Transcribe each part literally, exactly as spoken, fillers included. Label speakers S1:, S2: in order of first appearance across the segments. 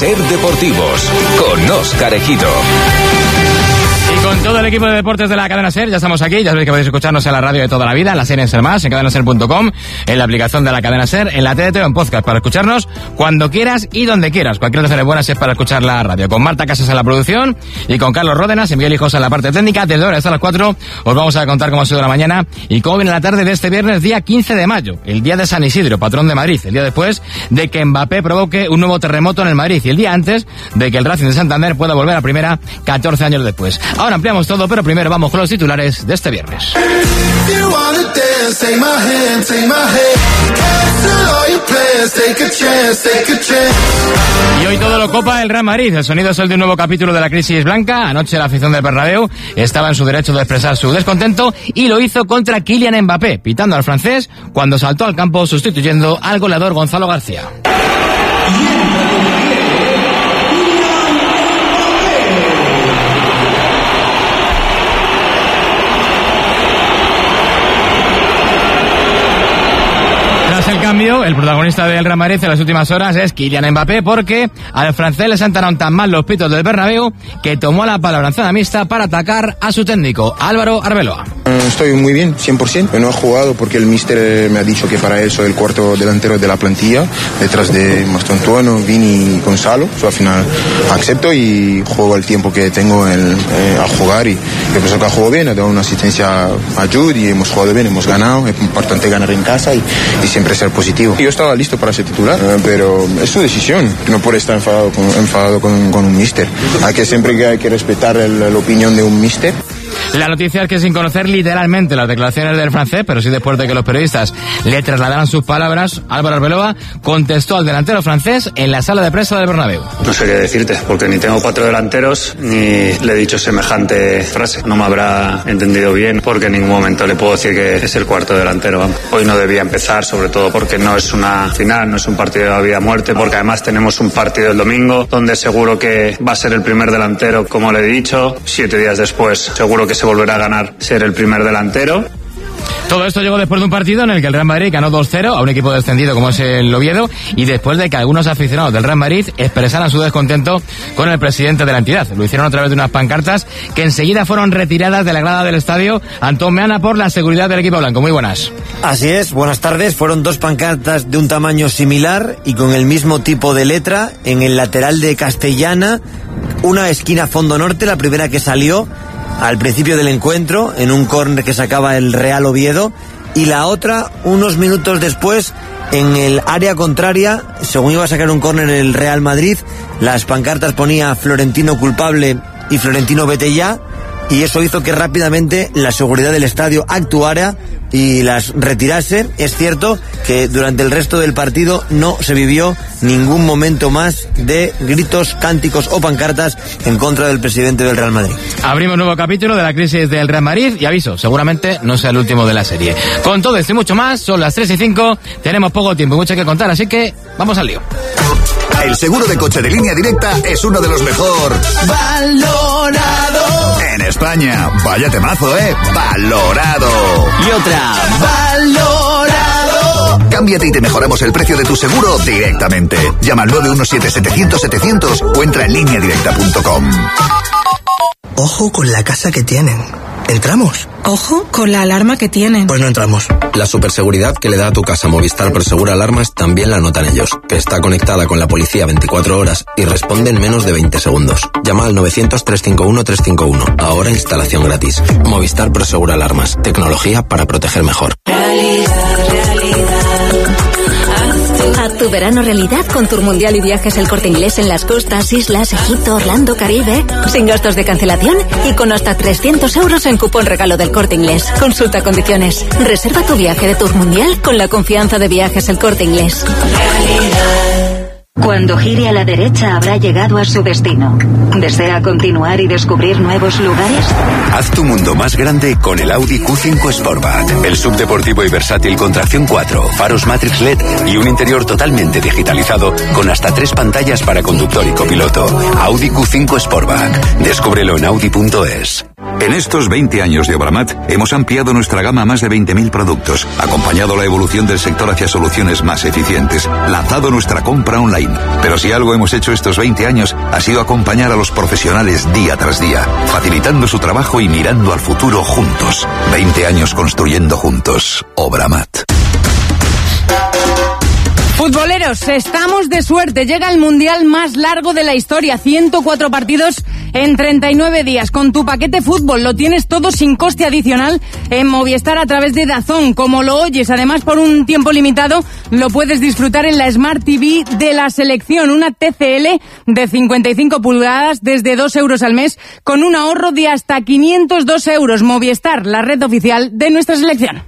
S1: Ser Deportivos con Óscar Ejido.
S2: Y con todo el equipo de deportes de la Cadena Ser, ya estamos aquí, ya sabéis que podéis escucharnos en la radio de toda la vida, en la serie en Ser Más, en cadena ser punto com, en la aplicación de la Cadena Ser, en la T D T o en podcast, para escucharnos cuando quieras y donde quieras. Cualquier ocasión buena es para escuchar la radio. Con Marta Casas en la producción y con Carlos Ródenas y Miguel Hijos en la parte técnica. Desde ahora hasta las cuatro os vamos a contar cómo ha sido la mañana y cómo viene la tarde de este viernes, día quince de mayo, el día de San Isidro, patrón de Madrid, el día después de que Mbappé provoque un nuevo terremoto en el Madrid y el día antes de que el Racing de Santander pueda volver a primera catorce años después. Ahora ampliamos todo, pero primero vamos con los titulares de este viernes. Y hoy todo lo copa el Real Madrid. El sonido es el de un nuevo capítulo de la crisis blanca. Anoche la afición del Bernabéu estaba en su derecho de expresar su descontento y lo hizo contra Kylian Mbappé, pitando al francés cuando saltó al campo sustituyendo al goleador Gonzalo García. El cambio, el protagonista del Real Madrid en las últimas horas es Kylian Mbappé, porque al francés le sentaron tan mal los pitos del Bernabéu que tomó la palabra en zona mixta para atacar a su técnico, Álvaro Arbeloa.
S3: Estoy muy bien, cien por ciento. No he jugado porque el míster me ha dicho que para él soy el cuarto delantero de la plantilla, detrás de Mastontuano, Vini y Gonzalo. Yo al final acepto y juego el tiempo que tengo en, eh, a jugar, y yo pienso que ha jugado bien, ha dado una asistencia a Jude y hemos jugado bien, hemos ganado. Es importante ganar en casa y, y siempre ser positivo. Yo estaba listo para ser titular, eh, pero es su decisión. No puede estar enfadado con, enfadado con, con un míster. Hay que siempre que hay que respetar el, la opinión de un míster.
S2: La noticia es que sin conocer literalmente las declaraciones del francés, pero sí después de que los periodistas le trasladaran sus palabras, Álvaro Arbeloa contestó al delantero francés en la sala de prensa del Bernabéu.
S4: No sé qué decirte, porque ni tengo cuatro delanteros ni le he dicho semejante frase. No me habrá entendido bien, porque en ningún momento le puedo decir que es el cuarto delantero. Vamos. Hoy no debía empezar, sobre todo porque no es una final, no es un partido de vida o muerte, porque además tenemos un partido el domingo donde seguro que va a ser el primer delantero, como le he dicho. Siete días después seguro que se volverá a ganar ser el primer delantero.
S2: Todo esto llegó después de un partido en el que el Real Madrid ganó dos cero a un equipo descendido como es el Oviedo, y después de que algunos aficionados del Real Madrid expresaran su descontento con el presidente de la entidad. Lo hicieron a través de unas pancartas que enseguida fueron retiradas de la grada del estadio. Antón Meana, por la seguridad del equipo blanco. Muy buenas.
S5: Así es, buenas tardes. Fueron dos pancartas de un tamaño similar y con el mismo tipo de letra en el lateral de Castellana, una esquina fondo norte, la primera que salió al principio del encuentro, en un córner que sacaba el Real Oviedo, y la otra unos minutos después en el área contraria, según iba a sacar un córner el Real Madrid. Las pancartas ponía Florentino culpable y Florentino vete ya, y eso hizo que rápidamente la seguridad del estadio actuara y las retirase. Es cierto que durante el resto del partido no se vivió ningún momento más de gritos, cánticos o pancartas en contra del presidente del Real Madrid.
S2: Abrimos un nuevo capítulo de la crisis del Real Madrid y aviso, seguramente no sea el último de la serie. Con todo esto y mucho más, son las tres y cinco, tenemos poco tiempo y mucho que contar, así que vamos al lío.
S6: El seguro de coche de Línea Directa es uno de los mejor valorado en España. Vaya temazo, ¿eh? Valorado.
S5: Y otra,
S6: valorado. Cámbiate y te mejoramos el precio de tu seguro directamente. Llama al nueve uno siete, setecientos, setecientos o entra en línea directa punto com.
S7: Ojo con la casa que tienen. ¿Entramos?
S8: Ojo con la alarma que tienen.
S7: Pues no entramos.
S9: La superseguridad que le da a tu casa Movistar Prosegur Alarmas también la notan ellos, que está conectada con la policía veinticuatro horas y responde en menos de veinte segundos. Llama al novecientos, trescientos cincuenta y uno, trescientos cincuenta y uno. Ahora instalación gratis. Movistar Prosegur Alarmas. Tecnología para proteger mejor.
S10: Realidad, realidad. Haz tu verano realidad con Tour Mundial y Viajes El Corte Inglés en las costas, islas, Egipto, Orlando, Caribe, sin gastos de cancelación y con hasta trescientos euros en cupón regalo del Corte Inglés. Consulta condiciones. Reserva tu viaje de Tour Mundial con la confianza de Viajes El Corte Inglés. Realidad.
S11: Cuando gire a la derecha habrá llegado a su destino. ¿Desea continuar y descubrir nuevos lugares?
S12: Haz tu mundo más grande con el Audi Q cinco Sportback. El subdeportivo y versátil con tracción cuatro, faros Matrix L E D y un interior totalmente digitalizado con hasta tres pantallas para conductor y copiloto. Audi Q cinco Sportback. Descúbrelo en audi punto es. En estos veinte años de Obramat hemos ampliado nuestra gama a más de veinte mil productos, acompañado la evolución del sector hacia soluciones más eficientes, lanzado nuestra compra online. Pero si algo hemos hecho estos veinte años ha sido acompañar a los profesionales día tras día, facilitando su trabajo y mirando al futuro juntos. veinte años construyendo juntos. Obramat.
S13: Futboleros, estamos de suerte. Llega el mundial más largo de la historia. ciento cuatro partidos en treinta y nueve días. Con tu paquete fútbol lo tienes todo sin coste adicional en Movistar a través de DAZN. Como lo oyes, además por un tiempo limitado lo puedes disfrutar en la Smart T V de la selección. Una T C L de cincuenta y cinco pulgadas desde dos euros al mes con un ahorro de hasta quinientos dos euros. Movistar, la red oficial de nuestra selección.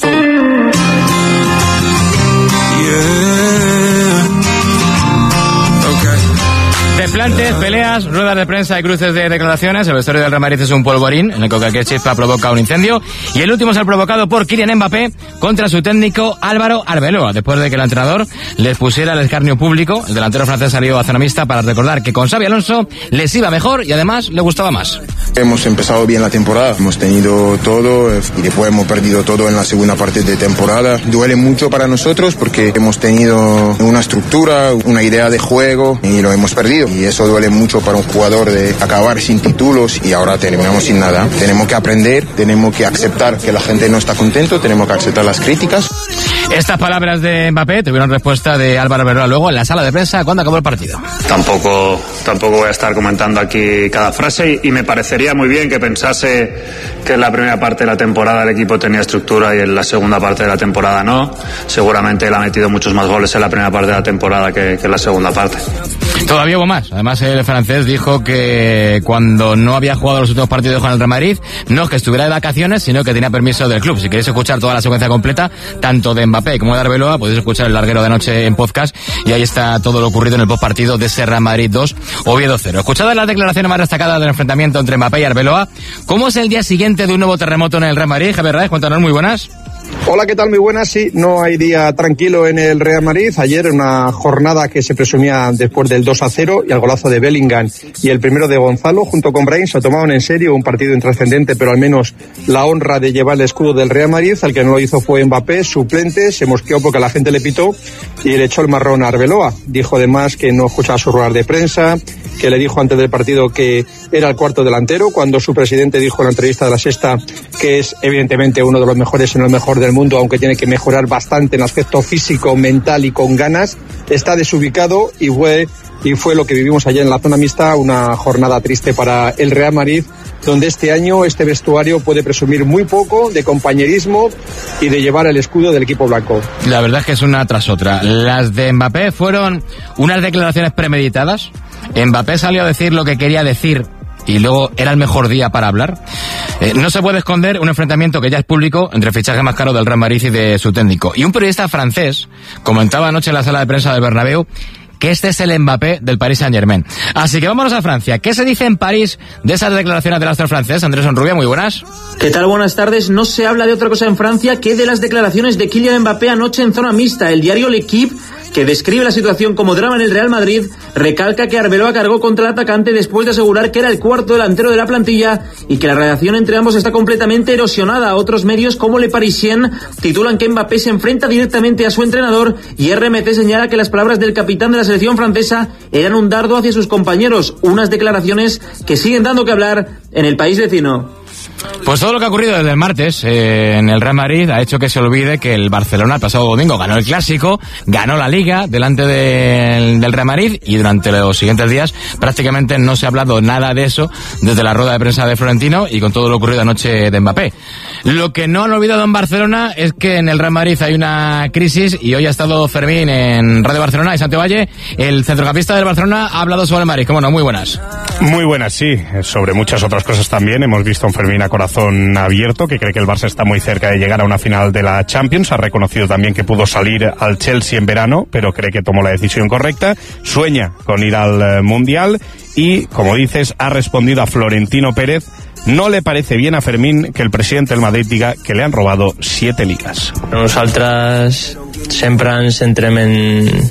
S2: Desplantes, peleas, ruedas de prensa y cruces de declaraciones. El vestuario del Real Madrid es un polvorín en el que cualquier chispa provoca un incendio. Y el último es el provocado por Kylian Mbappé contra su técnico Álvaro Arbeloa, después de que el entrenador les pusiera el escarnio público. El delantero francés salió a zona mixta para recordar que con Xabi Alonso les iba mejor y además le gustaba más.
S3: Hemos empezado bien la temporada, hemos tenido todo y después hemos perdido todo en la segunda parte de temporada. Duele mucho para nosotros porque hemos tenido una estructura, una idea de juego y lo hemos perdido. Y eso duele mucho para un jugador de acabar sin títulos y ahora terminamos sin nada. Tenemos que aprender, tenemos que aceptar que la gente no está contento, tenemos que aceptar las críticas.
S2: Estas palabras de Mbappé tuvieron respuesta de Álvaro Arbeloa luego en la sala de prensa cuando acabó el partido.
S4: Tampoco, tampoco voy a estar comentando aquí cada frase y, y me parecería muy bien que pensase que en la primera parte de la temporada el equipo tenía estructura y en la segunda parte de la temporada no. Seguramente él ha metido muchos más goles en la primera parte de la temporada que, que en la segunda parte.
S2: Todavía hubo más. Además, el francés dijo que cuando no había jugado los últimos partidos con el Real Madrid, no es que estuviera de vacaciones, sino que tenía permiso del club. Si queréis escuchar toda la secuencia completa, tanto de Mbappé como de Arbeloa, podéis escuchar el larguero de anoche en podcast y ahí está todo lo ocurrido en el postpartido de ese Real Madrid dos, Oviedo cero. Escuchad las declaraciones más destacadas del enfrentamiento entre Mbappé y Arbeloa. ¿Cómo es el día siguiente de un nuevo terremoto en el Real Madrid? Javier Raez, cuéntanos, muy buenas.
S14: Hola, ¿qué tal? Muy buenas. Sí, no hay día tranquilo en el Real Madrid. Ayer una jornada que se presumía después del dos a cero y el golazo de Bellingham y el primero de Gonzalo junto con Brahim se tomaron en serio un partido intrascendente, pero al menos la honra de llevar el escudo del Real Madrid. El que no lo hizo fue Mbappé, suplente, se mosqueó porque la gente le pitó y le echó el marrón a Arbeloa. Dijo además que no escuchaba sus ruedas de prensa, que le dijo antes del partido que era el cuarto delantero, cuando su presidente dijo en la entrevista de La Sexta que es evidentemente uno de los mejores, si no el mejor del mundo, aunque tiene que mejorar bastante en aspecto físico, mental y con ganas. Está desubicado y fue, y fue lo que vivimos ayer en la zona mixta, una jornada triste para el Real Madrid, donde este año este vestuario puede presumir muy poco de compañerismo y de llevar el escudo del equipo blanco.
S2: La verdad es que es una tras otra. Las de Mbappé fueron unas declaraciones premeditadas. Mbappé salió a decir lo que quería decir y luego era el mejor día para hablar. Eh, no se puede esconder un enfrentamiento que ya es público entre el fichaje más caro del Real Madrid y de su técnico. Y un periodista francés comentaba anoche en la sala de prensa del Bernabéu que este es el Mbappé del Paris Saint-Germain. Así que vámonos a Francia. ¿Qué se dice en París de esas declaraciones del astro francés? Andrés Onrubia, muy buenas.
S15: ¿Qué tal? Buenas tardes. No se habla de otra cosa en Francia que de las declaraciones de Kylian Mbappé anoche en zona mixta. El diario L'Equipe, que describe la situación como drama en el Real Madrid, recalca que Arbeloa cargó contra el atacante después de asegurar que era el cuarto delantero de la plantilla y que la relación entre ambos está completamente erosionada. Otros medios como Le Parisien titulan que Mbappé se enfrenta directamente a su entrenador y R M C señala que las palabras del capitán de la selección francesa eran un dardo hacia sus compañeros, unas declaraciones que siguen dando que hablar en el país vecino.
S2: Pues todo lo que ha ocurrido desde el martes eh, en el Real Madrid ha hecho que se olvide que el Barcelona el pasado domingo ganó el Clásico, ganó la Liga delante de, del Real Madrid y durante los siguientes días prácticamente no se ha hablado nada de eso desde la rueda de prensa de Florentino y con todo lo ocurrido anoche de Mbappé. Lo que no han olvidado en Barcelona es que en el Real Madrid hay una crisis y hoy ha estado Fermín en Radio Barcelona y Santiago Valle, el centrocampista del Barcelona, ha hablado sobre el Madrid. ¿Cómo no? Muy buenas.
S16: Muy buenas, sí. Sobre muchas otras cosas también. Hemos visto a un Fermín a corazón abierto que cree que el Barça está muy cerca de llegar a una final de la Champions. Ha reconocido también que pudo salir al Chelsea en verano, pero cree que tomó la decisión correcta. Sueña con ir al Mundial y, como dices, ha respondido a Florentino Pérez. No le parece bien a Fermín que el presidente del Madrid diga que le han robado siete ligas.
S17: Nosaltres sempre ens centrem en,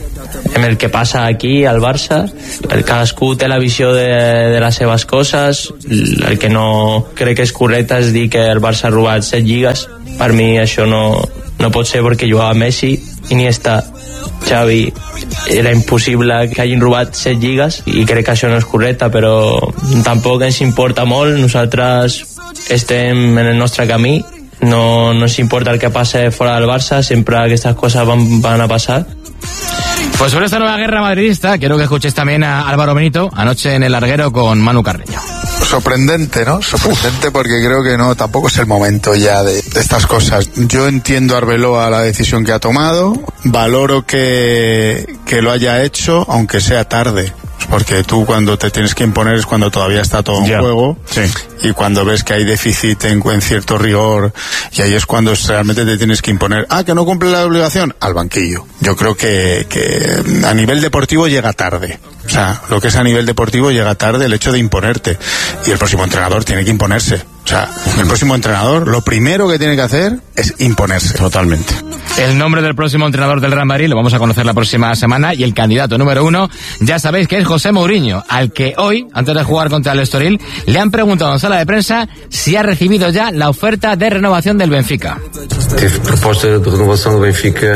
S17: en el que passa aquí al Barça. El cadascú té la visió de, de les seves coses. El que no crec que és correcte és dir que el Barça ha robat set lligues. Per mi això no, no pot ser, perquè jugava Messi, Iniesta, Xavi. Era impossible que hagin robat set lligues i crec que això no és correcte, però tampoc ens importa molt. Nosaltres estem en el nostre camí. No nos importa el que pase fuera del Barça, siempre que estas cosas van, van a pasar.
S2: Pues sobre esta nueva guerra madridista, quiero que escuches también a Álvaro Benito anoche en el Larguero con Manu Carreño.
S18: Sorprendente, ¿no? Sorprendente Uf. Porque creo que no, tampoco es el momento ya de, de estas cosas. Yo entiendo a Arbeloa la decisión que ha tomado, valoro que, que lo haya hecho, aunque sea tarde. Porque tú cuando te tienes que imponer es cuando todavía está todo en yeah. juego, sí. Y cuando ves que hay déficit en, en cierto rigor, y ahí es cuando realmente te tienes que imponer. Ah, que no cumple la obligación, al banquillo. Yo creo que, que a nivel deportivo llega tarde. O sea, lo que es a nivel deportivo llega tarde el hecho de imponerte. Y el próximo entrenador tiene que imponerse. O sea, el próximo entrenador lo primero que tiene que hacer es imponerse.
S2: Totalmente. El nombre del próximo entrenador del Real Madrid lo vamos a conocer la próxima semana, y el candidato número uno, ya sabéis que es José Mourinho, al que hoy, antes de jugar contra el Estoril, le han preguntado en sala de prensa si ha recibido ya la oferta de renovación del Benfica.
S19: Tive proposta de renovación del Benfica.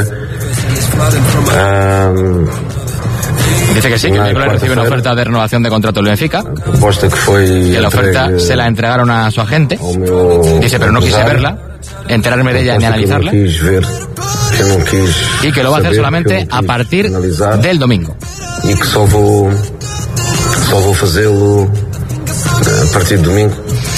S19: Um...
S2: Dice que sí, que el miércoles recibe una oferta de renovación de contrato del Benfica, que la oferta se la entregaron a su agente. Dice, pero no quise verla, enterarme de ella ni analizarla, y que lo va a hacer solamente a partir del domingo.
S19: Y que solo voy a hacerlo a partir del domingo.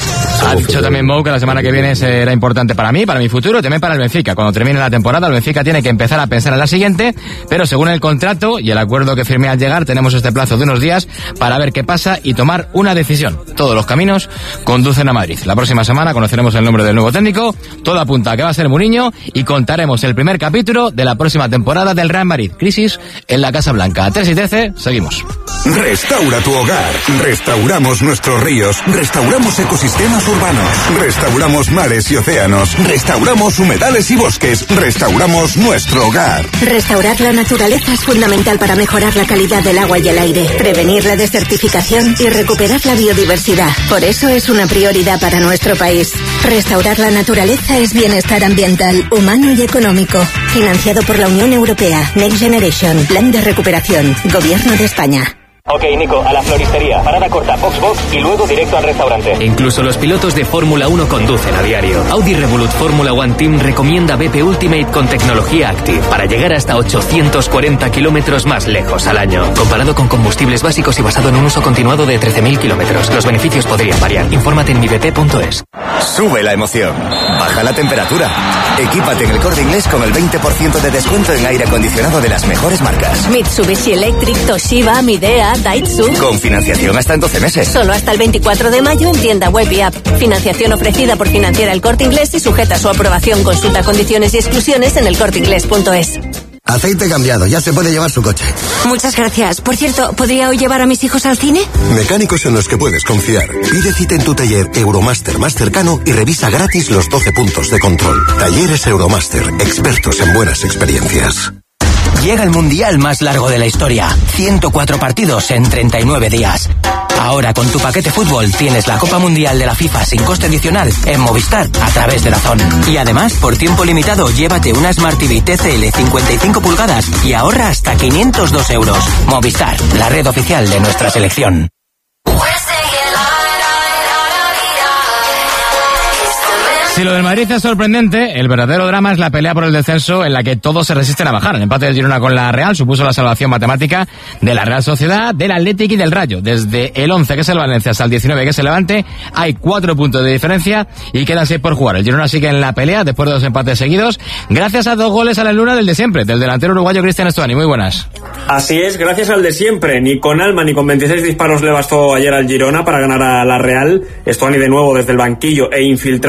S2: Ha dicho también Mou que la semana que viene será importante para mí, para mi futuro, también para el Benfica. Cuando termine la temporada, el Benfica tiene que empezar a pensar en la siguiente, pero según el contrato y el acuerdo que firmé al llegar, tenemos este plazo de unos días para ver qué pasa y tomar una decisión. Todos los caminos conducen a Madrid. La próxima semana conoceremos el nombre del nuevo técnico, todo apunta a que va a ser Mourinho, y contaremos el primer capítulo de la próxima temporada del Real Madrid. Crisis en la Casa Blanca. tres y trece, seguimos.
S20: Restaura tu hogar. Restauramos nuestros ríos. Restauramos ecosistemas urbanos. Restauramos mares y océanos. Restauramos humedales y bosques. Restauramos nuestro hogar.
S10: Restaurar la naturaleza es fundamental para mejorar la calidad del agua y el aire, prevenir la desertificación y recuperar la biodiversidad. Por eso es una prioridad para nuestro país. Restaurar la naturaleza es bienestar ambiental, humano y económico. Financiado por la Unión Europea. Next Generation. Plan de recuperación. Gobierno de España.
S21: Ok, Nico, a la floristería, parada corta, box box y luego directo al restaurante.
S22: Incluso los pilotos de Fórmula uno conducen a diario. Audi Revolut Fórmula One Team recomienda B P Ultimate con tecnología Active para llegar hasta ochocientos cuarenta kilómetros más lejos al año. Comparado con combustibles básicos y basado en un uso continuado de trece mil kilómetros, los beneficios podrían variar. Infórmate en mi b p punto es.
S23: Sube la emoción, baja la temperatura. Equípate en el Corte Inglés con el veinte por ciento de descuento en aire acondicionado de las mejores marcas.
S10: Mitsubishi Electric, Toshiba, Midea, Daitsu.
S23: Con financiación hasta en doce meses.
S10: Solo hasta el veinticuatro de mayo en tienda web y app. Financiación ofrecida por Financiera El Corte Inglés y sujeta a su aprobación. Consulta condiciones y exclusiones en el corte inglés punto es.
S24: Aceite cambiado, ya se puede llevar su coche.
S10: Muchas gracias. Por cierto, ¿podría hoy llevar a mis hijos al cine?
S24: Mecánicos en los que puedes confiar. Pide cita en tu taller Euromaster más cercano y revisa gratis los doce puntos de control. Talleres Euromaster, expertos en buenas experiencias.
S25: Llega el mundial más largo de la historia. ciento cuatro partidos en treinta y nueve días. Ahora con tu paquete fútbol tienes la Copa Mundial de la FIFA sin coste adicional en Movistar a través de DAZN. Y además, por tiempo limitado, llévate una Smart T V T C L cincuenta y cinco pulgadas y ahorra hasta quinientos dos euros. Movistar, la red oficial de nuestra selección.
S2: Si lo del Madrid es sorprendente, el verdadero drama es la pelea por el descenso, en la que todos se resisten a bajar. El empate del Girona con la Real supuso la salvación matemática de la Real Sociedad, del Athletic y del Rayo. Desde el once, que es el Valencia, hasta el diecinueve, que es el Levante, hay cuatro puntos de diferencia y quedan seis por jugar. El Girona sigue en la pelea después de dos empates seguidos, gracias a dos goles a la luna del de siempre, del delantero uruguayo Cristian Stuani. Muy buenas.
S26: Así es, gracias al de siempre. Ni con alma ni con veintiséis disparos le bastó ayer al Girona para ganar a la Real. Stuani de nuevo desde el banquillo e infiltrándose para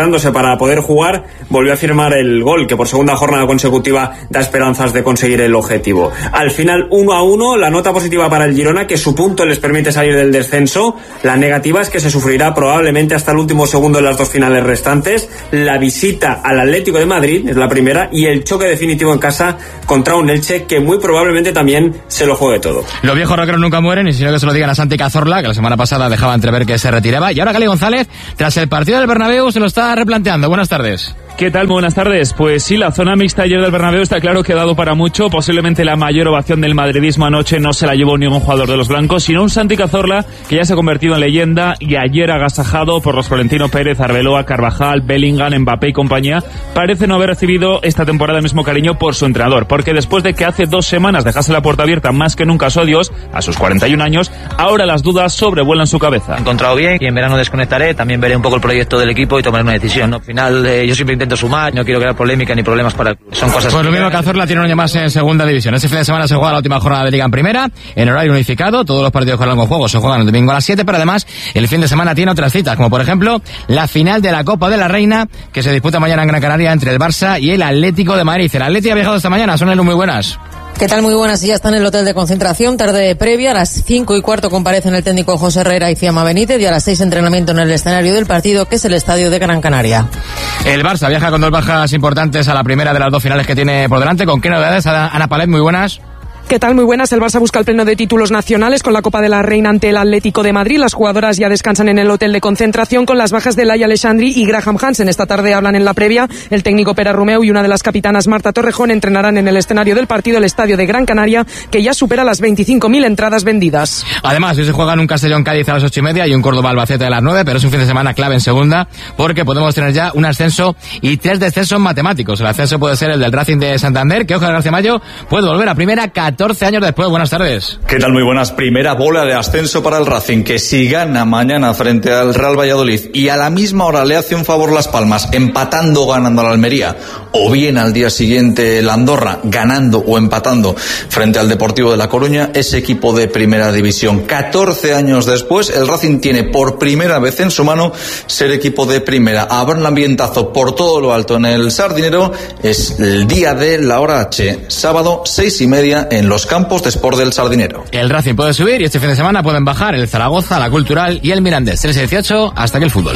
S26: para poder jugar, volvió a firmar el gol que por segunda jornada consecutiva da esperanzas de conseguir el objetivo. Al final uno a uno, la nota positiva para el Girona, que su punto les permite salir del descenso. La negativa es que se sufrirá probablemente hasta el último segundo en las dos finales restantes. La visita al Atlético de Madrid es la primera y el choque definitivo en casa contra un Elche que muy probablemente también se lo juegue todo.
S2: Los viejos rockeros nunca mueren, y si no que se lo digan a Santi Cazorla, que la semana pasada dejaba entrever que se retiraba, y ahora Gali González, tras el partido del Bernabéu, se lo está replanteando. Buenas tardes.
S1: ¿Qué tal? Muy buenas tardes. Pues sí, la zona mixta ayer del Bernabéu está claro que ha dado para mucho. Posiblemente la mayor ovación del madridismo anoche no se la llevó ningún jugador de los blancos, sino un Santi Cazorla que ya se ha convertido en leyenda y ayer agasajado por los Florentino Pérez, Arbeloa, Carvajal, Bellingham, Mbappé y compañía. Parece no haber recibido esta temporada el mismo cariño por su entrenador, porque después de que hace dos semanas dejase la puerta abierta más que nunca a su adiós, a sus cuarenta y un años, ahora las dudas sobrevuelan su cabeza.
S5: He encontrado bien y en verano desconectaré, también veré un poco el proyecto del equipo y tomaré una decisión, ¿no? Al final eh, yo siempre intento sumar, no quiero crear polémica ni problemas para el club. Son cosas.
S2: Pues lo mismo que Cazorla tiene un año más en segunda división. Este fin de semana se juega la última jornada de Liga en primera, en horario unificado. Todos los partidos con largo juego se juegan el domingo a las siete, pero además el fin de semana tiene otras citas, como por ejemplo la final de la Copa de la Reina, que se disputa mañana en Gran Canaria entre el Barça y el Atlético de Madrid. El Atlético ha viajado esta mañana, son muy buenas.
S6: ¿Qué tal? Muy buenas. Ya está en el hotel de concentración, tarde previa. A las cinco y cuarto comparecen el técnico José Herrera y Fiamma Benítez, y a las seis entrenamiento en el escenario del partido, que es el estadio de Gran Canaria.
S2: El Barça viaja con dos bajas importantes a la primera de las dos finales que tiene por delante. ¿Con qué novedades? Ana Palet, muy buenas.
S7: ¿Qué tal? Muy buenas. El Barça busca el pleno de títulos nacionales con la Copa de la Reina ante el Atlético de Madrid. Las jugadoras ya descansan en el hotel de concentración con las bajas de Laia Alexandri y Graham Hansen. Esta tarde hablan en la previa. El técnico Pere Romeu y una de las capitanas, Marta Torrejón, entrenarán en el escenario del partido, el estadio de Gran Canaria, que ya supera las veinticinco mil entradas vendidas.
S2: Además, hoy se juegan un Castellón-Cádiz a las ocho y media y un Córdoba-Albacete a las nueve, pero es un fin de semana clave en segunda, porque podemos tener ya un ascenso y tres descensos matemáticos. El ascenso puede ser el del Racing de Santander, que, ojo, García Mayo puede volver a primera catorce años después. Buenas tardes.
S8: ¿Qué tal? Muy buenas. Primera bola de ascenso para el Racing, que si gana mañana frente al Real Valladolid y a la misma hora le hace un favor Las Palmas, empatando o ganando a la Almería, o bien al día siguiente el Andorra, ganando o empatando frente al Deportivo de La Coruña, ese equipo de primera división. catorce años después, el Racing tiene por primera vez en su mano ser equipo de primera. Habrá un ambientazo por todo lo alto en el Sardinero. Es el día de la hora H, sábado seis y media en los campos de Sport del Sardinero.
S2: El Racing puede subir y este fin de semana pueden bajar el Zaragoza, la Cultural y el Mirandés. tres y dieciocho, hasta aquí el fútbol.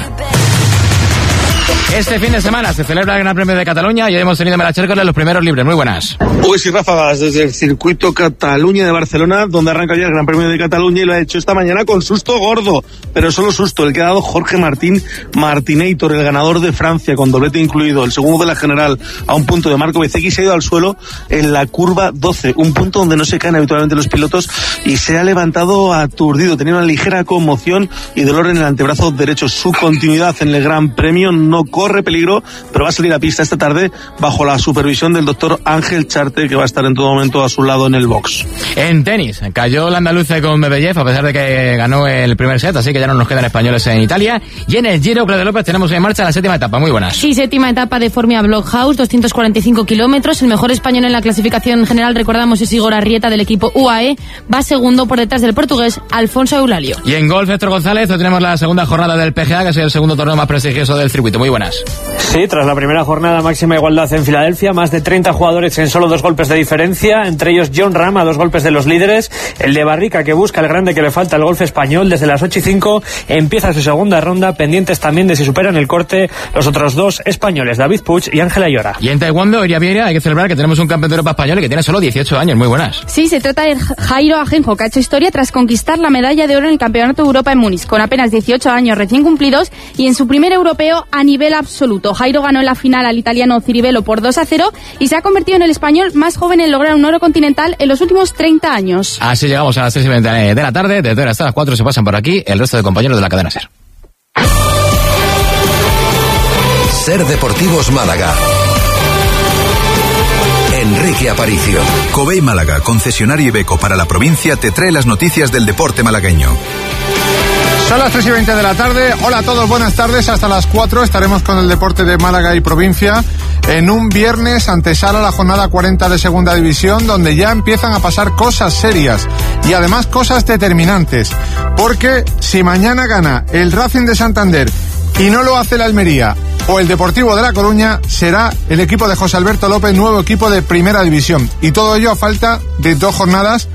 S2: Este fin de semana se celebra el Gran Premio de Cataluña y hoy hemos tenido en Melachercole los primeros libres. Muy buenas.
S9: Uy, sí, ráfagas desde el circuito Cataluña de Barcelona, donde arranca ya el Gran Premio de Cataluña, y lo ha hecho esta mañana con susto gordo, pero solo susto el que ha dado Jorge Martín Martinator, el ganador de Francia, con doblete incluido, el segundo de la general, a un punto de Marco Bezzecchi. Se ha ido al suelo en la curva doce, un punto donde no se caen habitualmente los pilotos, y se ha levantado aturdido, tenía una ligera conmoción y dolor en el antebrazo derecho. Su continuidad en el Gran Premio no corre peligro, pero va a salir a pista esta tarde bajo la supervisión del doctor Ángel Charte, que va a estar en todo momento a su lado en el box.
S2: En tenis, cayó la andaluza con Medvedev, a pesar de que ganó el primer set, así que ya no nos quedan españoles en Italia. Y en el Giro, Claudia López, tenemos en marcha la séptima etapa. Muy buenas.
S27: Sí, séptima etapa de Formia Blockhouse, doscientos cuarenta y cinco kilómetros. El mejor español en la clasificación general, recordamos, es Igor Arrieta, del equipo U A E. Va segundo por detrás del portugués Alfonso Eulalio.
S2: Y en golf, Héctor González, hoy tenemos la segunda jornada del P G A, que es el segundo torneo más prestigioso del circuito. Muy buenas.
S26: Sí, tras la primera jornada, máxima igualdad en Filadelfia, más de treinta jugadores en solo dos golpes de diferencia, entre ellos John Ram a dos golpes de los líderes, el de Barrica, que busca el grande que le falta al golf español. Desde las ocho y cinco empieza su segunda ronda, pendientes también de si superan el corte los otros dos españoles, David Puig y Ángela Llora.
S2: Y en Taekwondo, Iria Vieira, hay que celebrar que tenemos un campeón de Europa español y que tiene solo dieciocho años. Muy buenas.
S27: Sí, se trata de Jairo Ajenjo, que ha hecho historia tras conquistar la medalla de oro en el Campeonato de Europa en Múnich, con apenas dieciocho años recién cumplidos y en su primer europeo a nivel absoluto. Jairo ganó en la final al italiano Ciribello por dos a cero y se ha convertido en el español más joven en lograr un oro continental en los últimos treinta años.
S2: Así llegamos a las tres y veinte de la tarde, desde ahora hasta las cuatro se pasan por aquí el resto de compañeros de la cadena SER.
S24: SER Deportivos Málaga. Enrique Aparicio.
S12: Covey Málaga, concesionario Iveco para la provincia, te trae las noticias del deporte malagueño.
S28: Son las tres y veinte de la tarde. Hola a todos, buenas tardes. Hasta las cuatro estaremos con el deporte de Málaga y provincia en un viernes antesala la jornada cuarenta de Segunda División, donde ya empiezan a pasar cosas serias y además cosas determinantes. Porque si mañana gana el Racing de Santander y no lo hace la Almería, o el Deportivo de La Coruña será el equipo de José Alberto López, nuevo equipo de Primera División. Y todo ello a falta de dos jornadas.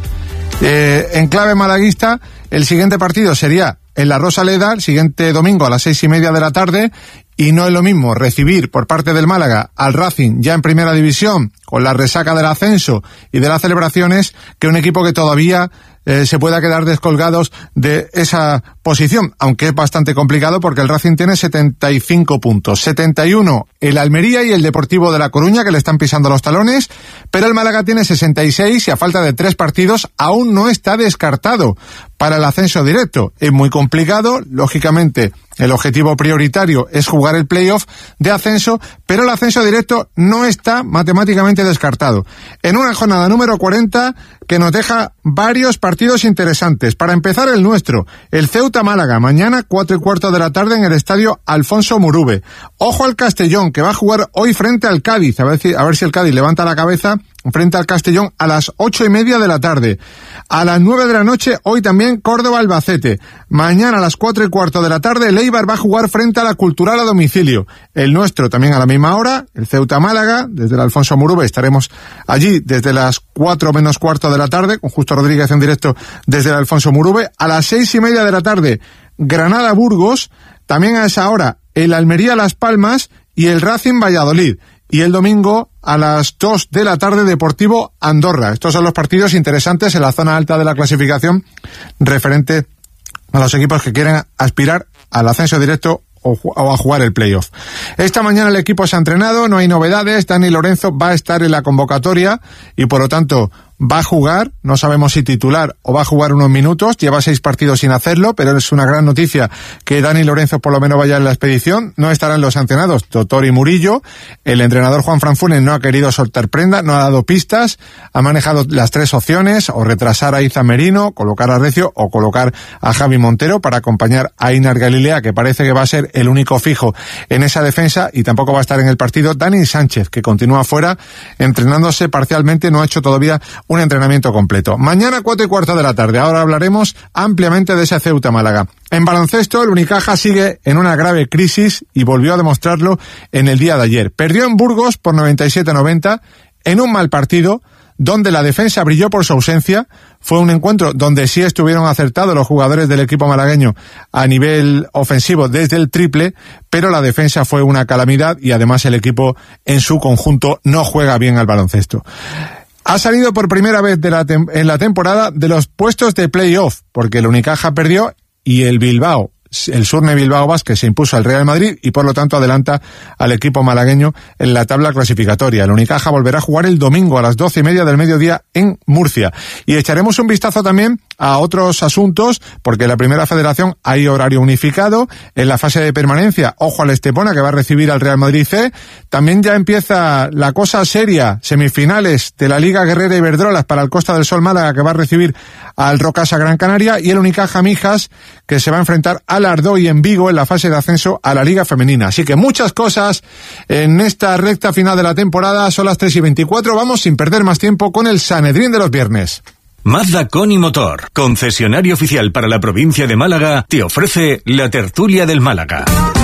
S28: Eh, en clave malaguista, el siguiente partido sería en la Rosaleda, el siguiente domingo a las seis y media de la tarde, y no es lo mismo recibir por parte del Málaga al Racing ya en Primera División, con la resaca del ascenso y de las celebraciones, que un equipo que todavía eh, se pueda quedar descolgados de esa posición, aunque es bastante complicado porque el Racing tiene setenta y cinco puntos, setenta y uno el Almería y el Deportivo de La Coruña, que le están pisando los talones, pero el Málaga tiene sesenta y seis y a falta de tres partidos aún no está descartado para el ascenso directo. Es muy complicado, lógicamente el objetivo prioritario es jugar el playoff de ascenso, pero el ascenso directo no está matemáticamente descartado. En una jornada número cuarenta que nos deja varios partidos interesantes. Para empezar, el nuestro, el Ceuta Málaga, mañana cuatro y cuarto de la tarde en el estadio Alfonso Murube. Ojo al Castellón, que va a jugar hoy frente al Cádiz, a ver si, a ver si el Cádiz levanta la cabeza frente al Castellón a las ocho y media de la tarde. A las nueve de la noche, hoy también Córdoba-Albacete. Mañana a las cuatro y cuarto de la tarde, el Eibar va a jugar frente a la Cultural a domicilio. El nuestro también a la misma hora, el Ceuta Málaga, desde el Alfonso Murube. Estaremos allí desde las cuatro menos cuarto de la tarde, con Justo Rodríguez en directo desde el Alfonso Murube. A las seis y media de la tarde, Granada-Burgos. También a esa hora, el Almería-Las Palmas y el Racing Valladolid. Y el domingo a las dos de la tarde, Deportivo Andorra. Estos son los partidos interesantes en la zona alta de la clasificación referente a los equipos que quieren aspirar al ascenso directo o, o a jugar el playoff. Esta mañana el equipo se ha entrenado, no hay novedades. Dani Lorenzo va a estar en la convocatoria y por lo tanto va a jugar, no sabemos si titular o va a jugar unos minutos, lleva seis partidos sin hacerlo, pero es una gran noticia que Dani Lorenzo por lo menos vaya en la expedición. No estarán los sancionados Totor y Murillo. El entrenador Juan Franfunes no ha querido soltar prenda, no ha dado pistas, ha manejado las tres opciones, o retrasar a Iza Merino, colocar a Recio o colocar a Javi Montero para acompañar a Inar Galilea, que parece que va a ser el único fijo en esa defensa, y tampoco va a estar en el partido Dani Sánchez, que continúa fuera entrenándose parcialmente, no ha hecho todavía un entrenamiento completo. Mañana cuatro y cuarto de la tarde. Ahora hablaremos ampliamente de ese Ceuta Málaga. En baloncesto, el Unicaja sigue en una grave crisis y volvió a demostrarlo en el día de ayer. Perdió en Burgos por noventa y siete a noventa en un mal partido donde la defensa brilló por su ausencia. Fue un encuentro donde sí estuvieron acertados los jugadores del equipo malagueño a nivel ofensivo desde el triple, pero la defensa fue una calamidad y además el equipo en su conjunto no juega bien al baloncesto. Ha salido por primera vez de la tem- en la temporada de los puestos de playoff, porque el Unicaja perdió y el Bilbao, el Surne Bilbao Basket, se impuso al Real Madrid y por lo tanto adelanta al equipo malagueño en la tabla clasificatoria. El Unicaja volverá a jugar el domingo a las doce y media del mediodía en Murcia. Y echaremos un vistazo también a otros asuntos, porque en la Primera Federación hay horario unificado. En la fase de permanencia, ojo al Estepona, que va a recibir al Real Madrid C. También ya empieza la cosa seria, semifinales de la Liga Guerrera Iberdrolas para el Costa del Sol Málaga, que va a recibir al Rocasa Gran Canaria, y el Unicaja Mijas, que se va a enfrentar al Ardoy en Vigo en la fase de ascenso a la Liga Femenina. Así que muchas cosas en esta recta final de la temporada. Son las tres y veinticuatro. Vamos sin perder más tiempo con el Sanedrín de los viernes.
S3: Mazda Coni Motor, concesionario oficial para la provincia de Málaga, te ofrece la tertulia del Málaga.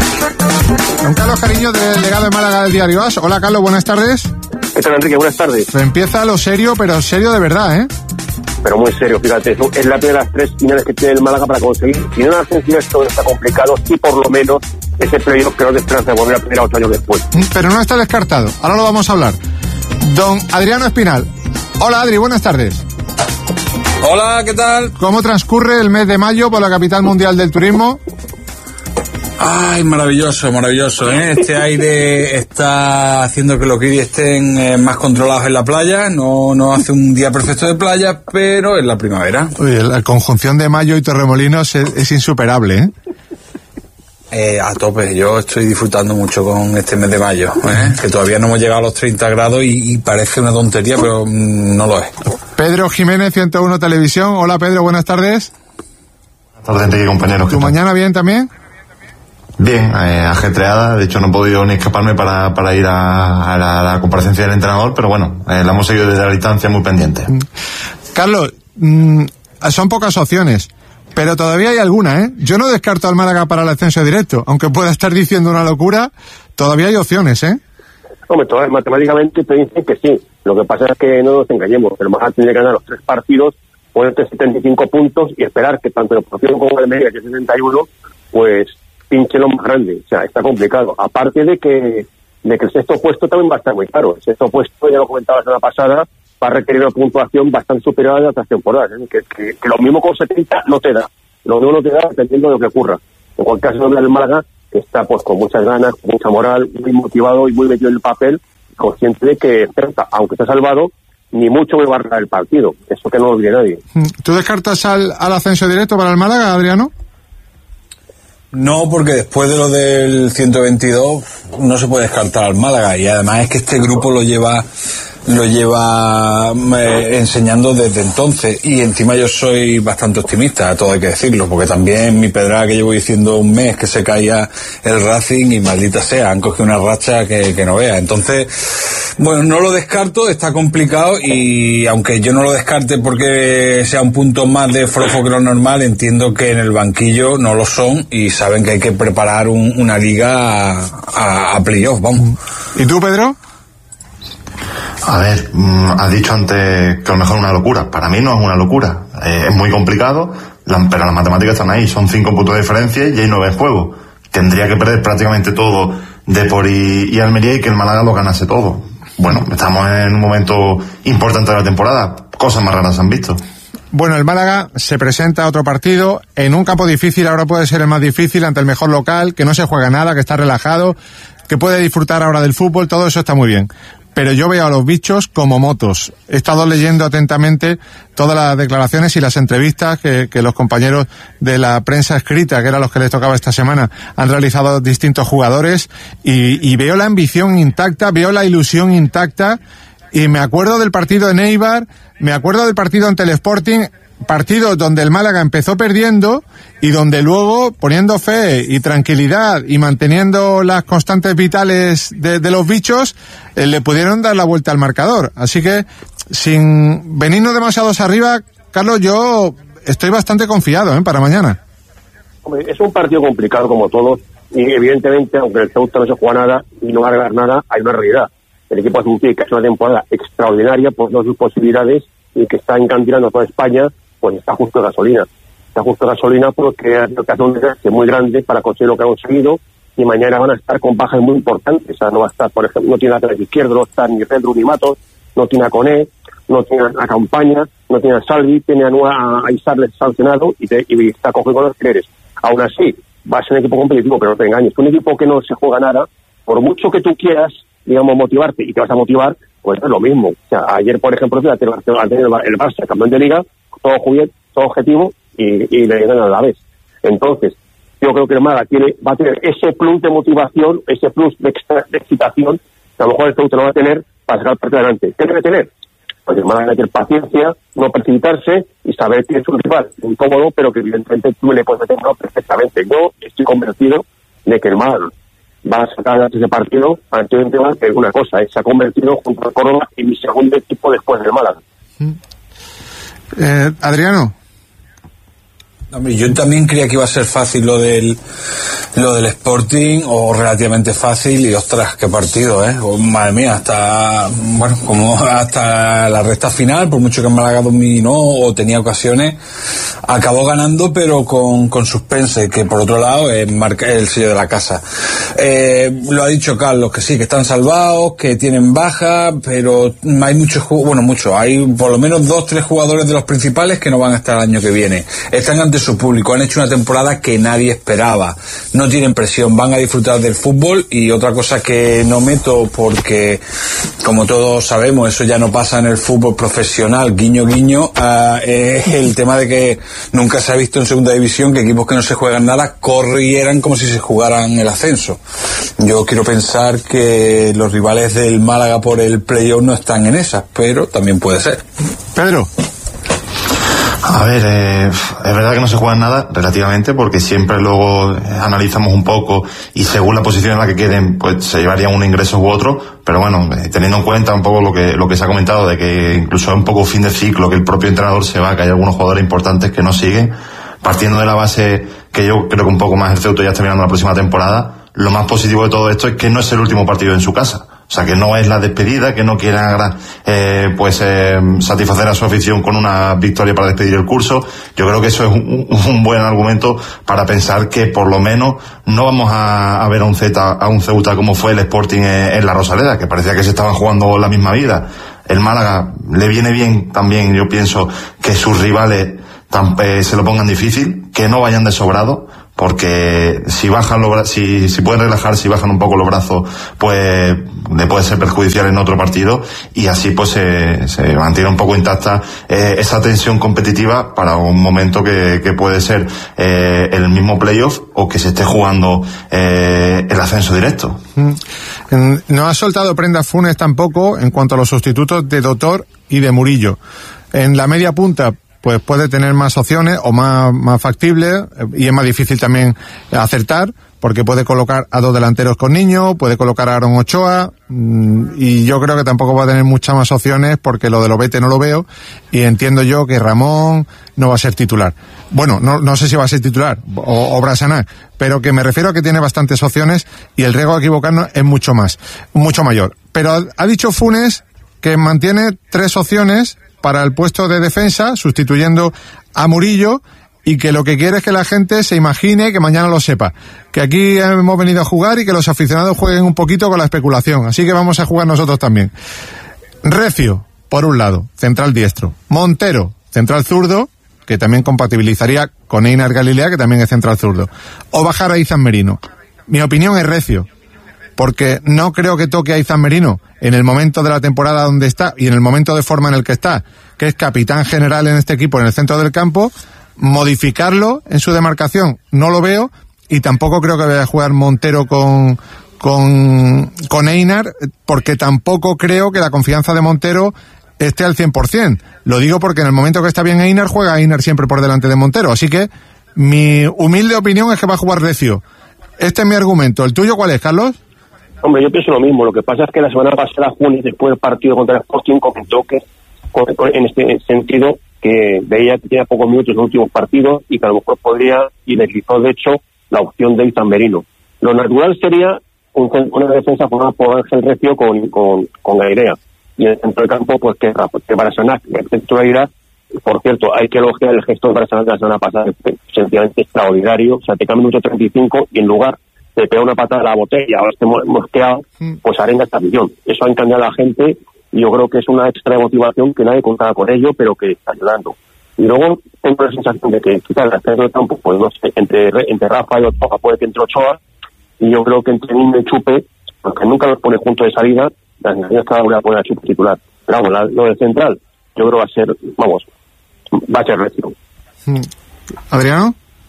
S28: Don Carlos Cariño, del delegado de Málaga del Diario As. Hola Carlos, buenas tardes.
S4: ¿Qué tal, Enrique? Buenas tardes.
S28: Empieza lo serio, pero serio de verdad, ¿eh?
S4: Pero muy serio, fíjate, es la primera de las tres finales que tiene el Málaga para conseguir. Si no han sentido esto está complicado, y por lo menos ese playoff que nos da esperanza de volver a pelear ocho años después.
S28: Pero no está descartado, ahora lo vamos a hablar. Don Adriano Espinal. Hola Adri, buenas tardes.
S11: Hola, ¿qué tal?
S28: ¿Cómo transcurre el mes de mayo por la capital mundial del turismo?
S11: Ay, maravilloso, maravilloso, ¿eh? Este aire está haciendo que los guiris estén eh, más controlados en la playa. No, no hace un día perfecto de playa, pero es la primavera.
S28: Uy, la conjunción de Mayo y Torremolinos es, es insuperable, ¿eh?
S11: Eh, a tope, yo estoy disfrutando mucho con este mes de mayo, ¿eh? Que todavía no hemos llegado a los treinta grados y, y parece una tontería, pero mmm, no lo es.
S28: Pedro Jiménez, ciento uno Televisión. Hola Pedro, buenas tardes.
S13: Buenas tardes, Enrique, compañeros.
S28: ¿Tu mañana bien también?
S13: Bien, eh, ajetreada. De hecho, no he podido ni escaparme para, para ir a, a, la, a la comparecencia del entrenador, pero bueno, eh, la hemos seguido desde la distancia muy pendiente.
S28: Carlos, mmm, son pocas opciones, Pero todavía hay alguna, ¿eh? Yo no descarto al Málaga para el ascenso directo, aunque pueda estar diciendo una locura, todavía hay opciones, ¿eh?
S4: Hombre, todavía, matemáticamente te dicen que sí. Lo que pasa es que no nos engañemos. El Málaga tiene que ganar los tres partidos, ponerte setenta y cinco puntos y esperar que tanto el Deportivo como el Almería, que es sesenta y uno, pues pinche lo más grande. O sea, está complicado. Aparte de que de que el sexto puesto también va a estar muy caro. El sexto puesto, ya lo comentaba la semana pasada, va a requerir una puntuación bastante superior a las otras temporadas. ¿eh? Que, que, que lo mismo con setenta no te da. Lo mismo no te da dependiendo de lo que ocurra. En cualquier caso, el Málaga que está pues con muchas ganas, con mucha moral, muy motivado y muy metido en el papel, consciente de que, aunque está salvado, ni mucho me va a arreglar el partido. Eso que no lo olvide nadie.
S28: ¿Tú descartas al, al ascenso directo para el Málaga, Adriano?
S11: No, porque después de lo del ciento veintidós no se puede descartar al Málaga, y además es que este grupo lo lleva lo lleva eh, enseñando desde entonces, y encima yo soy bastante optimista, todo hay que decirlo, porque también mi pedrada que llevo diciendo un mes que se caía el Racing, y maldita sea, han cogido una racha que, que no vea. Entonces, bueno, no lo descarto, está complicado, y aunque yo no lo descarte porque sea un punto más de flojo que lo normal, entiendo que en el banquillo no lo son y saben que hay que preparar un, una liga a, a, a playoff, vamos.
S28: ¿Y tú, Pedro?
S13: A ver, mmm, has dicho antes que a lo mejor es una locura. Para mí no es una locura. Eh, es muy complicado, la, pero las matemáticas están ahí. Son cinco puntos de diferencia y hay nueve en juego. Tendría que perder prácticamente todo Depor y, y Almería, y que el Málaga lo ganase todo. Bueno, estamos en un momento importante de la temporada. Cosas más raras se han visto.
S28: Bueno, el Málaga se presenta a otro partido en un campo difícil. Ahora puede ser el más difícil, ante el mejor local, que no se juega nada, que está relajado, que puede disfrutar ahora del fútbol. Todo eso está muy bien. Pero yo veo a los bichos como motos. He estado leyendo atentamente todas las declaraciones y las entrevistas que, que los compañeros de la prensa escrita, que eran los que les tocaba esta semana, han realizado distintos jugadores, y, y veo la ambición intacta, veo la ilusión intacta, y me acuerdo del partido en Eibar, me acuerdo del partido ante el Sporting, partidos donde el Málaga empezó perdiendo y donde luego, poniendo fe y tranquilidad y manteniendo las constantes vitales de, de los bichos, eh, le pudieron dar la vuelta al marcador. Así que, sin venirnos demasiados arriba, Carlos, yo estoy bastante confiado, ¿eh?, para mañana.
S4: Hombre, es un partido complicado como todos, y evidentemente, aunque el Ceuta no se juega nada y no va a ganar nada, hay una realidad. El equipo azulí, que ha hecho una temporada extraordinaria por todas sus posibilidades y que está encantilando a toda España, pues está justo de gasolina. Está justo de gasolina porque ha hecho un desgaste muy grande para conseguir lo que ha conseguido, y mañana van a estar con bajas muy importantes. O sea, no va a estar, por ejemplo, no tiene a lateral izquierdo, no está ni Pedro ni Matos, no tiene a Coné, no tiene a Campaña, no tiene a Salvi, tiene a, a, a Isarles sancionado y, te, y está cogido con los quereres. Aún así, va a ser un equipo competitivo, pero no te engañes. Un equipo que no se juega nada, por mucho que tú quieras, digamos, motivarte y te vas a motivar, pues es lo mismo. O sea, ayer, por ejemplo, al tener el Barça, campeón de Liga, todo juguete, todo objetivo, y, y le ganan a la vez. Entonces, yo creo que el Málaga tiene, va a tener ese plus de motivación, ese plus de, extra, de excitación, que a lo mejor el Ceuta no va a tener para sacar el partido adelante. ¿Qué debe tener? Pues el Málaga debe tener paciencia, no precipitarse y saber que es un rival incómodo, pero que evidentemente tú le puedes meter no perfectamente. Yo estoy convencido de que el Málaga va a sacar antes ese partido, ante un tema que es una cosa, ¿eh? Se ha convertido junto al Córdoba en mi segundo equipo después del Málaga.
S28: Eh, Adriano.
S11: Hombre, yo también creía que iba a ser fácil lo del lo del Sporting, o relativamente fácil, y ostras, qué partido, eh, oh, madre mía, hasta bueno, como hasta la recta final, por mucho que Málaga dominó o tenía ocasiones, acabó ganando, pero con, con suspense, que por otro lado es marca el sello de la casa. Eh, lo ha dicho Carlos, que sí, que están salvados, que tienen baja, pero hay muchos, bueno, muchos, hay por lo menos dos, tres jugadores de los principales que no van a estar el año que viene. Están ante su público, han hecho una temporada que nadie esperaba, no tienen presión, van a disfrutar del fútbol. Y otra cosa que no meto, porque como todos sabemos eso ya no pasa en el fútbol profesional, guiño guiño, uh, es el tema de que nunca se ha visto en segunda división que equipos que no se juegan nada corrieran como si se jugaran el ascenso. Yo quiero pensar que los rivales del Málaga por el playoff no están en esas, pero también puede ser.
S28: Pedro.
S13: A ver, eh, es verdad que no se juega nada relativamente, porque siempre luego eh, analizamos un poco y según la posición en la que queden, pues se llevarían un ingreso u otro, pero bueno, eh, teniendo en cuenta un poco lo que lo que se ha comentado, de que incluso es un poco fin de ciclo, que el propio entrenador se va, que hay algunos jugadores importantes que no siguen, partiendo de la base que yo creo que un poco más el Ceuta ya está mirando la próxima temporada, lo más positivo de todo esto es que no es el último partido en su casa. O sea, que no es la despedida, que no quieran eh, pues eh, satisfacer a su afición con una victoria para despedir el curso. Yo creo que eso es un, un buen argumento para pensar que por lo menos no vamos a, a ver a un Zeta, a un Ceuta como fue el Sporting en, en la Rosaleda, que parecía que se estaban jugando la misma vida. El Málaga le viene bien también, yo pienso, que sus rivales tan, eh, se lo pongan difícil, que no vayan de sobrado, porque si bajan los bra- si, si pueden relajar, si bajan un poco los brazos, pues le puede ser perjudicial en otro partido, y así pues se, se mantiene un poco intacta eh, esa tensión competitiva para un momento que, que puede ser eh, el mismo playoff o que se esté jugando eh, el ascenso directo.
S28: No ha soltado prendas Funes tampoco en cuanto a los sustitutos de Doctor y de Murillo. En la media punta pues puede tener más opciones o más, más factibles, y es más difícil también acertar, porque puede colocar a dos delanteros con Niño, puede colocar a Aaron Ochoa, y yo creo que tampoco va a tener muchas más opciones, porque lo de Lobete no lo veo, y entiendo yo que Ramón no va a ser titular. Bueno, no, no sé si va a ser titular, o, o Brasanac, pero que me refiero a que tiene bastantes opciones, y el riesgo de equivocarnos es mucho más, mucho mayor. Pero ha, ha dicho Funes que mantiene tres opciones para el puesto de defensa, sustituyendo a Murillo, y que lo que quiere es que la gente se imagine, que mañana lo sepa, que aquí hemos venido a jugar y que los aficionados jueguen un poquito con la especulación, así que vamos a jugar nosotros también. Recio, por un lado, central diestro. Montero, central zurdo, que también compatibilizaría con Einar Galilea, que también es central zurdo. O bajar a Izan Merino. Mi opinión es Recio, porque no creo que toque a Izan Merino en el momento de la temporada donde está y en el momento de forma en el que está, que es capitán general en este equipo en el centro del campo. Modificarlo en su demarcación no lo veo, y tampoco creo que vaya a jugar Montero con con con Einar, porque tampoco creo que la confianza de Montero esté al cien por ciento. Lo digo porque en el momento que está bien Einar, juega Einar siempre por delante de Montero, así que mi humilde opinión es que va a jugar Recio. Este es mi argumento. ¿El tuyo cuál es, Carlos?
S4: Hombre, yo pienso lo mismo. Lo que pasa es que la semana pasada, Funes, después del partido contra el Sporting, comentó que en este sentido que veía que tenía pocos minutos en los últimos partidos y que a lo mejor podría, y deslizó de hecho la opción de Izan Merino. Lo natural sería un, una defensa formada por Ángel Recio con, con, con Gairea, y en el centro del campo pues que, que Brasanac, el centro de Gairea. Por cierto, hay que elogiar el gesto de Brasanac de la semana pasada, sencillamente extraordinario. O sea, te cae minuto treinta y cinco y en lugar de pegar una patada a la botella o este mosqueado, pues arenga esta visión. Eso ha encandilado a la gente, y yo creo que es una extra motivación que nadie contaba con ello, pero que está ayudando. Y luego tengo la sensación de que quizás el centro del campo, pues no sé, entre, entre Rafa y Ochoa puede que entre Ochoa, y yo creo que entre Niño y Chupe, porque nunca los pone juntos de salida, las naciones cada una pone a Chupe titular. Pero vamos, la, lo del central, yo creo que va a ser, vamos, va a ser Recio.
S28: ¿Adriano?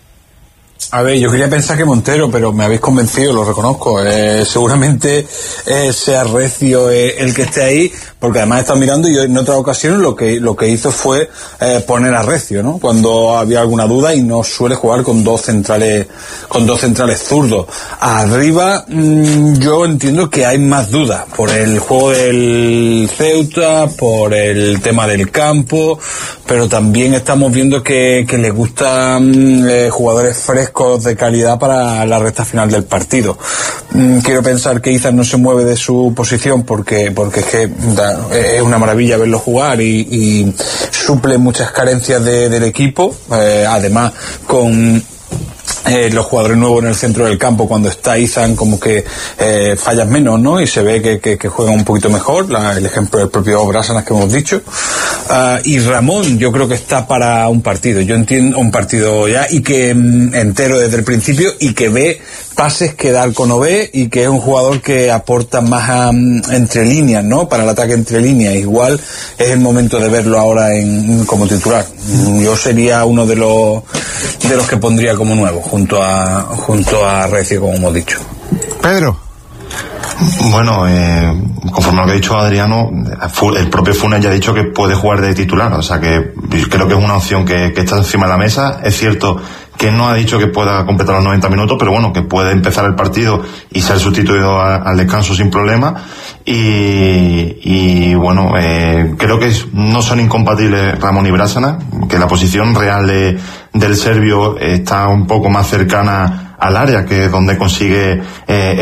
S11: A ver, yo quería pensar que Montero, pero me habéis convencido, lo reconozco. Eh, seguramente eh, sea Recio eh, el que esté ahí, porque además he estado mirando y en otras ocasiones lo que lo que hizo fue eh, poner a Recio, ¿no? Cuando había alguna duda, y no suele jugar con dos centrales con dos centrales zurdos. Arriba mmm, yo entiendo que hay más dudas por el juego del Ceuta, por el tema del campo, pero también estamos viendo que, que le gustan eh, jugadores frescos de calidad para la recta final del partido. Mm, quiero pensar que Izan no se mueve de su posición porque porque es que da, es una maravilla verlo jugar y, y suple muchas carencias de, del equipo, eh, además con Eh, los jugadores nuevos en el centro del campo. Cuando está Izan, como que eh, fallas menos, ¿no? Y se ve que, que, que juegan un poquito mejor. La, el ejemplo del propio Brasanac que hemos dicho. Uh, y Ramón, yo creo que está para un partido. Yo entiendo un partido ya, y que mm, entero desde el principio, y que ve pases que Darko no ve, y que es un jugador que aporta más a, um, entre líneas, ¿no? Para el ataque entre líneas. Igual es el momento de verlo ahora en, como titular. Yo sería uno de los de los que pondría como nuevo, junto a junto a Recio, como hemos dicho.
S28: Pedro.
S13: Bueno, eh, conforme a lo que ha dicho Adriano, el propio Funes ya ha dicho que puede jugar de titular, o sea que creo que es una opción que, que está encima de la mesa. Es cierto que no ha dicho que pueda completar los noventa minutos, pero bueno, que puede empezar el partido y ser sustituido a, al descanso sin problema. Y, y bueno, eh, creo que es, no son incompatibles Ramón y Brásana, que la posición real de, del serbio está un poco más cercana al área, que es donde consigue eh,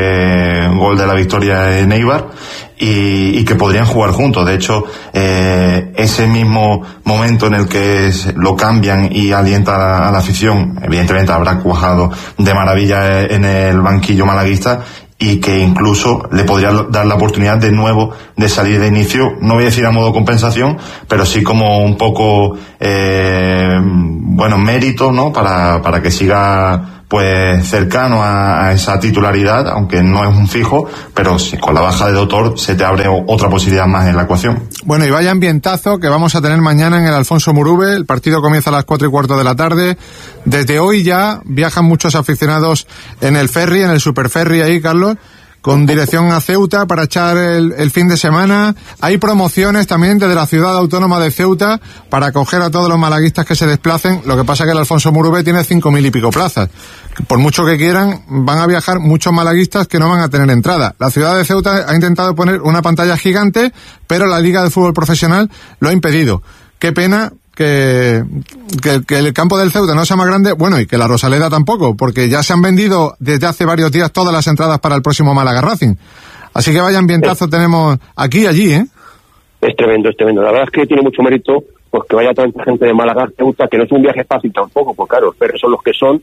S13: ese gol de la victoria en Eibar, y, y que podrían jugar juntos. De hecho, eh, ese mismo momento en el que es, lo cambian y alienta a la, a la afición, evidentemente habrá cuajado de maravilla en el banquillo malaguista, y que incluso le podría dar la oportunidad de nuevo de salir de inicio, no voy a decir a modo compensación, pero sí como un poco eh, bueno, mérito, ¿no? Para, para que siga pues cercano a, a esa titularidad, aunque no es un fijo, pero sí, con la baja de Doctor se te abre otra posibilidad más en la ecuación.
S28: Bueno, y vaya ambientazo que vamos a tener mañana en el Alfonso Murube. El partido comienza a las cuatro y cuarto de la tarde. Desde hoy ya viajan muchos aficionados en el ferry, en el superferry ahí, Carlos, con dirección a Ceuta para echar el, el fin de semana. Hay promociones también desde la ciudad autónoma de Ceuta para acoger a todos los malaguistas que se desplacen. Lo que pasa es que el Alfonso Murube tiene cinco mil y pico plazas. Por mucho que quieran, van a viajar muchos malaguistas que no van a tener entrada. La ciudad de Ceuta ha intentado poner una pantalla gigante, pero la Liga de Fútbol Profesional lo ha impedido. Qué pena que, que, que el campo del Ceuta no sea más grande, bueno, y que la Rosaleda tampoco, porque ya se han vendido desde hace varios días todas las entradas para el próximo Málaga Racing. Así que vaya ambientazo tenemos aquí y allí, ¿eh?
S4: Es tremendo, es tremendo. La verdad es que tiene mucho mérito pues que vaya tanta gente de Málaga a Ceuta, que no es un viaje fácil tampoco, porque claro, los perros son los que son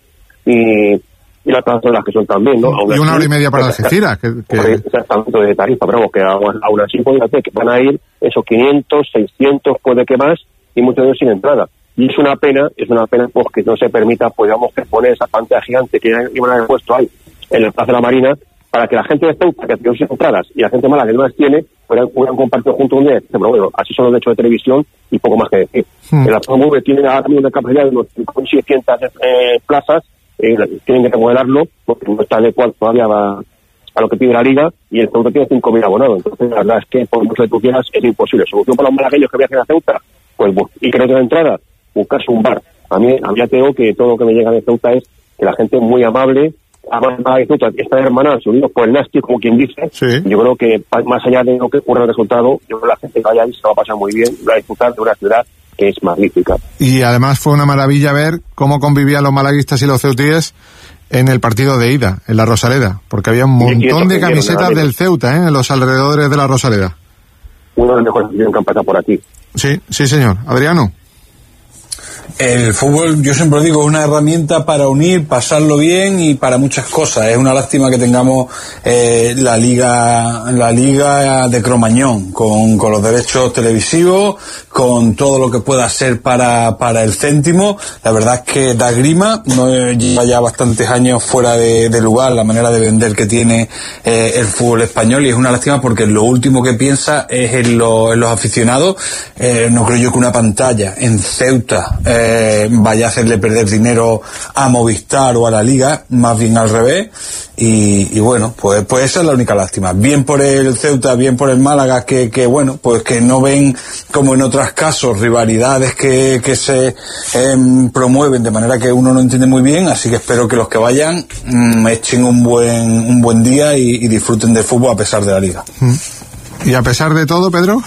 S4: y, y las plazas son las que son también, ¿no? Aún
S28: y una
S4: así,
S28: hora y media para Algeciras. Que, que...
S4: Exactamente, de tarifa, pero vamos, que aún así puede hacer que van a ir esos quinientos, seiscientos, puede que más, y muchos de ellos sin entrada. Y es una pena, es una pena pues que no se permita, pues digamos, que poner esa pantalla gigante que iban a haber puesto ahí en el Plaza de la Marina, para que la gente de Ceuta, que tiene sus entradas, y la gente mala que no las tiene, puedan, puedan compartir juntos un día. Pero bueno, así son los derechos de televisión y poco más que decir. Hmm. El Alfonso Murube tiene ahora mismo una capacidad de unos cinco mil seiscientas eh, plazas, eh, tienen que remodelarlo, porque no está adecuado todavía a, a lo que pide la Liga, y el Ceuta tiene cinco mil abonados. Entonces, la verdad es que, por mucho que tú quieras, es imposible. Solución para los malagueños que viajen a Ceuta, pues, y que no tengan entrada, buscarse un bar. A mí, a mí ya tengo que todo lo que me llega de Ceuta es que la gente es muy amable, además de Ceuta está hermanados, unidos por el Nasti, como quien dice. Sí. Yo creo que más allá de lo que ocurre el resultado, yo creo que la gente que vaya ahí se va a pasar muy bien, va a disfrutar de una ciudad que es magnífica. Y además fue una maravilla ver cómo convivían los malaguistas y los ceutíes en el partido de ida, en la Rosaleda, porque había un montón de camisetas del Ceuta, ¿eh? En los alrededores de la Rosaleda. Uno de los mejores que han pasado por aquí. Sí, sí señor. Adriano.
S11: El fútbol, yo siempre digo, es una herramienta para unir, pasarlo bien y para muchas cosas. Es una lástima que tengamos eh, la liga la liga de Cromañón, con, con los derechos televisivos, con todo lo que pueda ser para, para el céntimo. La verdad es que da grima, no lleva ya bastantes años fuera de, de lugar la manera de vender que tiene eh, el fútbol español, y es una lástima porque lo último que piensa es en, lo, en los aficionados. Eh, no creo yo que una pantalla en Ceuta eh, Eh, vaya a hacerle perder dinero a Movistar o a la Liga, más bien al revés. Y, y bueno, pues, pues esa es la única lástima. Bien por el Ceuta, bien por el Málaga, que, que bueno, pues que no ven, como en otros casos, rivalidades que, que se eh, promueven de manera que uno no entiende muy bien. Así que espero que los que vayan mmm, echen un buen un buen día y, y disfruten del fútbol a pesar de la Liga.
S28: ¿Y a pesar de todo, Pedro?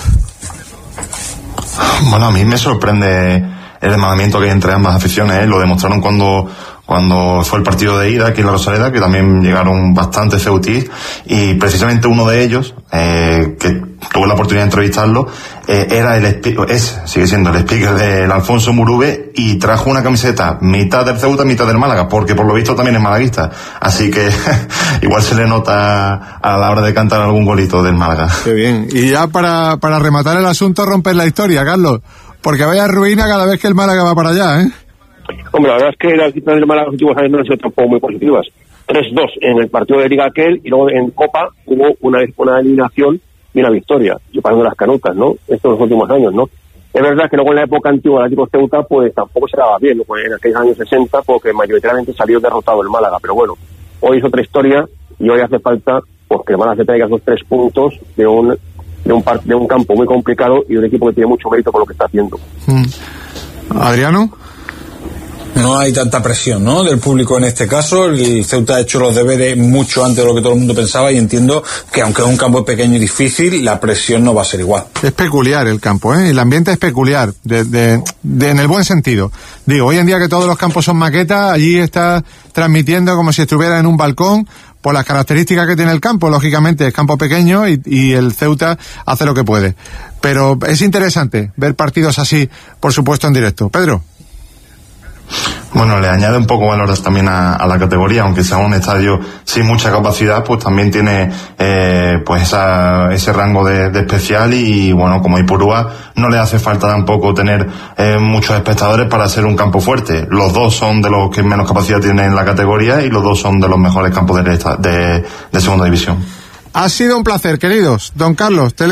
S13: Bueno, a mí me sorprende el desmadamiento que hay entre ambas aficiones, ¿eh? Lo demostraron cuando cuando fue el partido de ida aquí en la Rosaleda, que también llegaron bastantes ceutíes, y precisamente uno de ellos, eh, que tuve la oportunidad de entrevistarlo, eh, era el es, sigue siendo el speaker del Alfonso Murube, y trajo una camiseta mitad del Ceuta, mitad del Málaga, porque por lo visto también es malaguista, así que igual se le nota a la hora de cantar algún golito del Málaga.
S28: Qué bien. Y ya para, para rematar el asunto, romper la historia, Carlos, porque vaya ruina cada vez que el Málaga va para allá, ¿eh?
S4: Hombre, la verdad es que las cifras del Málaga los últimos años no han sido tampoco muy positivas. tres dos en el partido de Liga aquel, y luego en Copa hubo una, una eliminación y una victoria, separando las canutas, ¿no? Estos los últimos años, ¿no? Es verdad que luego en la época antigua del Atlético Ceuta, pues tampoco se daba bien, ¿no? Pues en aquellos años sesenta, porque mayoritariamente salió derrotado el Málaga, pero bueno, hoy es otra historia, y hoy hace falta pues que el Málaga se traiga esos tres puntos de un de un, par, de un campo muy complicado y un equipo que tiene mucho mérito por lo que está haciendo.
S28: Mm. Adriano.
S11: No hay tanta presión, ¿no?, del público en este caso. El Ceuta ha hecho los deberes mucho antes de lo que todo el mundo pensaba y entiendo que aunque es un campo pequeño y difícil, la presión no va a ser igual.
S28: Es peculiar el campo, ¿eh? El ambiente es peculiar, de, de, de, en el buen sentido. Digo, hoy en día que todos los campos son maquetas, allí está transmitiendo como si estuviera en un balcón, por las características que tiene el campo. Lógicamente es campo pequeño y, y el Ceuta hace lo que puede. Pero es interesante ver partidos así, por supuesto, en directo. Pedro.
S13: Bueno, le añade un poco valor también a, a la categoría, aunque sea un estadio sin mucha capacidad, pues también tiene eh, pues esa, ese rango de, de especial y bueno, como Ipurúa no le hace falta tampoco tener eh, muchos espectadores para ser un campo fuerte. Los dos son de los que menos capacidad tienen en la categoría y los dos son de los mejores campos de, de, de segunda división.
S28: Ha sido un placer, queridos. Don Carlos, tele